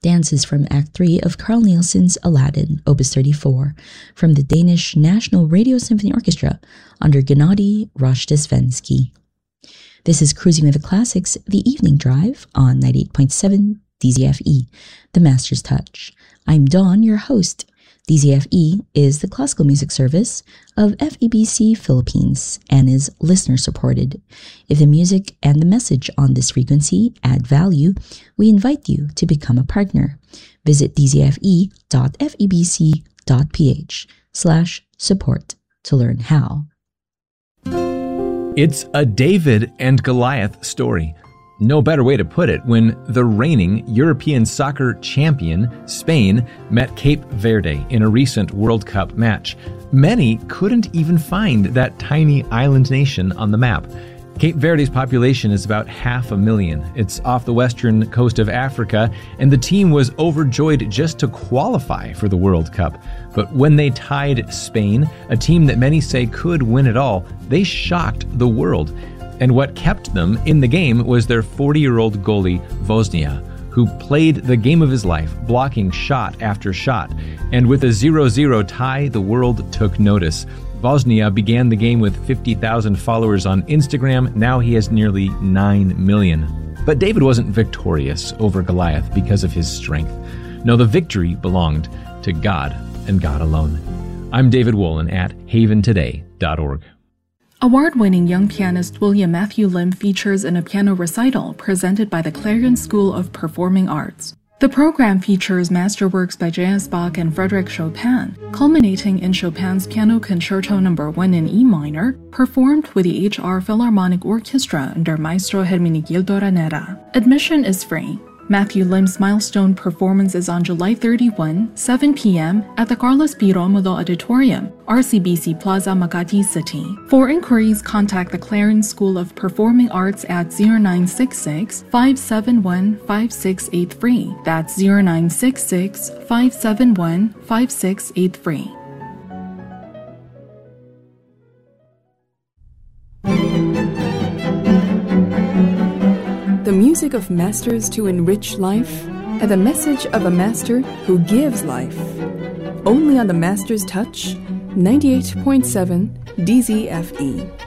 Dances from Act 3 of Carl Nielsen's Aladdin, Opus 34, from the Danish National Radio Symphony Orchestra under Gennady Rozhdestvensky. This is Cruising with the Classics, the Evening Drive on 98.7 DZFE, The Master's Touch. I'm Dawn, your host. DZFE is the classical music service of FEBC Philippines and is listener-supported. If the music and the message on this frequency add value, we invite you to become a partner. Visit dzfe.febc.ph/support to learn how. It's a David and Goliath story. No better way to put it when the reigning European soccer champion, Spain, met Cape Verde in a recent World Cup match. Many couldn't even find that tiny island nation on the map. Cape Verde's population is about 500,000. It's off the western coast of Africa, and the team was overjoyed just to qualify for the World Cup. But when they tied Spain, a team that many say could win it all, they shocked the world. And what kept them in the game was their 40-year-old goalie, Woznia, who played the game of his life, blocking shot after shot. And with a 0-0 tie, the world took notice. Woznia began the game with 50,000 followers on Instagram. Now he has nearly 9 million. But David wasn't victorious over Goliath because of his strength. No, the victory belonged to God and God alone. I'm David Wolin at haventoday.org. Award-winning young pianist William Matthew Lim features in a piano recital presented by the Clarion School of Performing Arts. The program features masterworks by J.S. Bach and Frédéric Chopin, culminating in Chopin's Piano Concerto No. 1 in E minor, performed with the HR Philharmonic Orchestra under Maestro Hermenegildo Ranera. Admission is free. Matthew Lim's milestone performance is on July 31, 7 p.m. at the Carlos P. Romulo Auditorium, RCBC Plaza, Makati City. For inquiries, contact the Clarion School of Performing Arts at 0966-571-5683. That's 0966-571-5683. The music of masters to enrich life, and the message of a master who gives life. Only on the Master's Touch, 98.7 DZFE.